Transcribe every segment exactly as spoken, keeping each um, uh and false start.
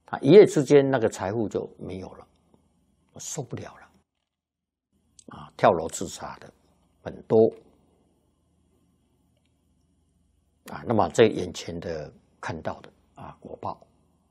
他一夜之间那个财富就没有了，受不了了，啊，跳楼自杀的很多，啊，那么这眼前的看到的啊果报，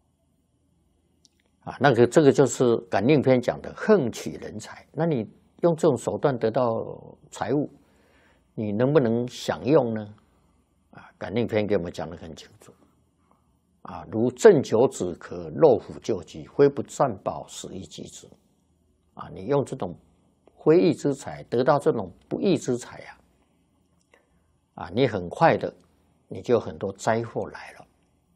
啊，那个这个就是感应篇讲的横取人才，那你用这种手段得到财物，你能不能享用呢？啊，感应篇给我们讲得很清楚。啊，如鸩酒止渴，肉虎救急，非不善报，死亦及之。啊，你用这种非义之财得到这种不义之财啊，啊，你很快的你就很多灾祸来了。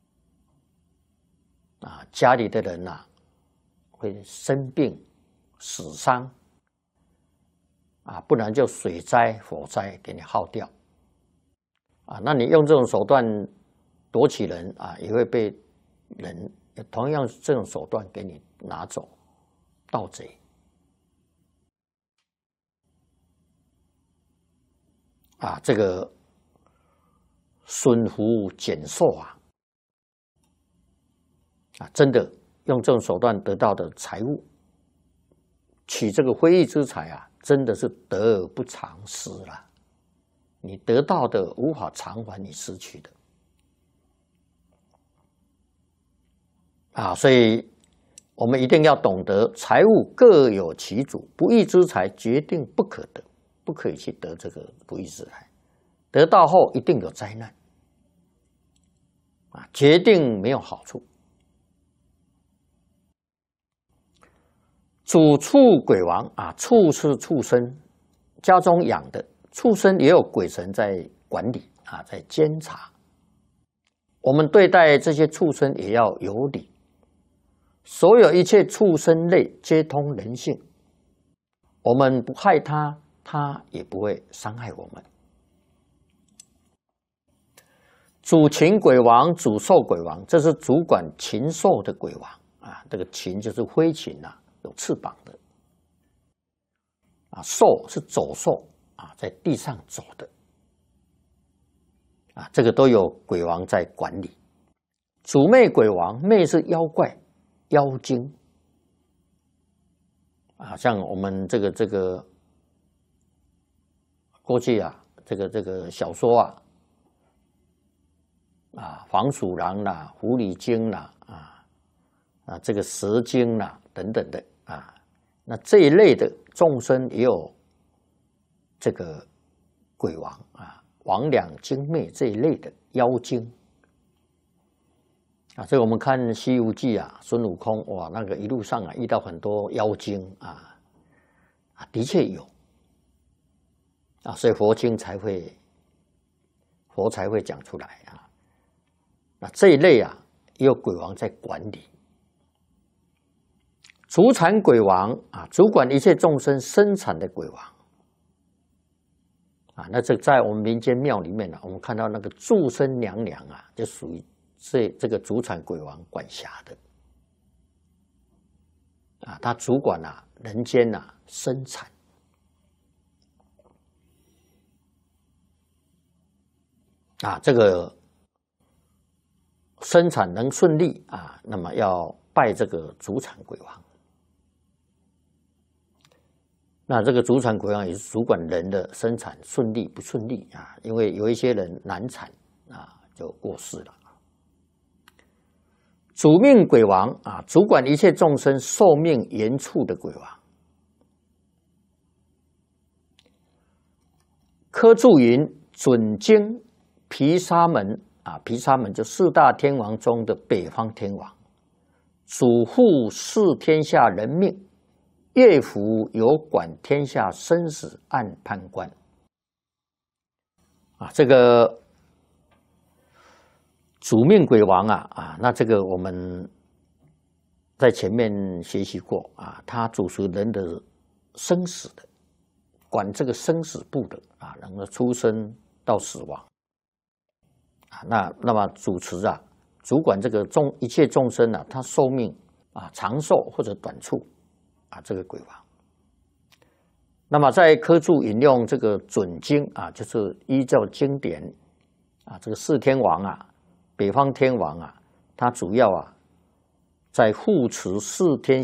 啊，家里的人呐、啊、会生病、死伤，啊，不然就水灾、火灾给你耗掉。啊，那你用这种手段夺取人啊，也会被人同样这种手段给你拿走，盗贼。啊，这个损福减寿啊，啊，真的用这种手段得到的财物，取这个非义之财啊，真的是得而不偿失了。你得到的无法偿还你失去的。啊，所以我们一定要懂得财物各有其主，不义之财决定不可得，不可以去得这个不义之财，得到后一定有灾难，啊，决定没有好处。主畜鬼王啊，畜是畜生，家中养的畜生也有鬼神在管理啊，在监察。我们对待这些畜生也要有理。所有一切畜生类皆通人性，我们不害它，它也不会伤害我们。主禽鬼王、主兽鬼王，这是主管禽兽的鬼王啊。这个禽就是飞禽呐、啊，有翅膀的啊；兽是走兽啊，在地上走的啊。这个都有鬼王在管理。主魅鬼王，魅是妖怪。妖精啊，像我们这个这个过去啊，这个这个小说啊，啊，黄鼠狼啦、狐狸精啦、啊啊这个蛇精啦等等的啊，那这一类的众生也有这个鬼王啊、魍魉精魅这一类的妖精。啊，这个我们看《西游记》啊，孙悟空哇，那个一路上啊遇到很多妖精啊，啊，的确有啊，所以佛经才会佛才会讲出来啊。那这一类啊，也有鬼王在管理。主产鬼王啊，主管一切众生生产的鬼王啊，那这在我们民间庙里面呢、啊，我们看到那个祝生娘娘啊，就属于。这这个主产鬼王管辖的啊，他主管啊人间啊生产啊，这个生产能顺利啊，那么要拜这个主产鬼王。那这个主产鬼王也是主管人的生产顺利不顺利啊，因为有一些人难产啊就过世了。主命鬼王啊，主管一切众生寿命延促的鬼王。科注云准经毗沙门啊，毗沙门就四大天王中的北方天王，主护四天下人命，乐府有管天下生死案判官。啊，这个。主命鬼王啊啊，那这个我们在前面学习过啊，他主持人的生死的，管这个生死簿的啊，能够出生到死亡啊，那那么主持啊，主管这个众一切众生啊，他寿命啊长寿或者短促啊，这个鬼王。那么在科注引用这个准经啊，就是依照经典啊，这个四天王啊。北方天王啊，他主要啊在护持四天